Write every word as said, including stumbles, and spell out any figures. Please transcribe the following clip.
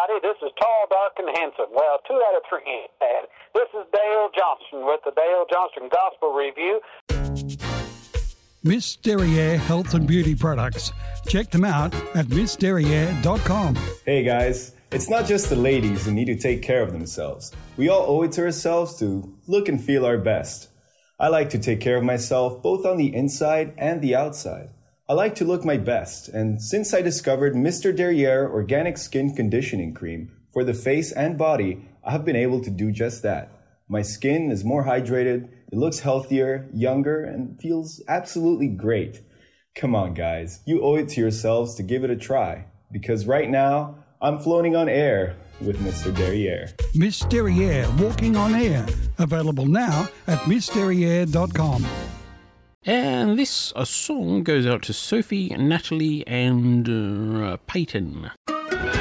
everybody. This is Tall, Dark, and Handsome. Well, two out of three ain't bad. This is Dale Johnston with the Dale Johnston Gospel Review. Miss Derriere Health and Beauty Products. Check them out at miss derriere dot com. Hey guys, it's not just the ladies who need to take care of themselves. We all owe it to ourselves to look and feel our best. I like to take care of myself both on the inside and the outside. I like to look my best, and since I discovered Mister Derriere Organic Skin Conditioning Cream for the face and body, I have been able to do just that. My skin is more hydrated, it looks healthier, younger, and feels absolutely great. Come on, guys, you owe it to yourselves to give it a try, because right now, I'm floating on air with Mister Derriere. Miss Derriere Walking on Air. Available now at miss derriere dot com. And this a song goes out to Sophie, Natalie, and uh, Peyton.